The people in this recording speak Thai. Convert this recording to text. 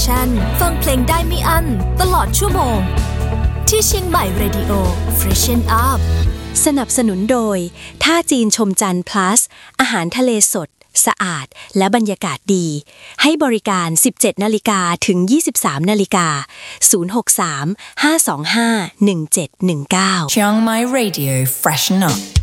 ฟังเพลงได้ไม่อั้นตลอดชั่วโมงที่เชียงใหม่ Radio Freshen Up สนับสนุนโดยท่าจีนชมจันทร์ plus อาหารทะเลสดสะอาดและบรรยากาศดีให้บริการ 17:00 นถึง 23:00 น063 525 1719 Chiang Mai Radio Freshen Up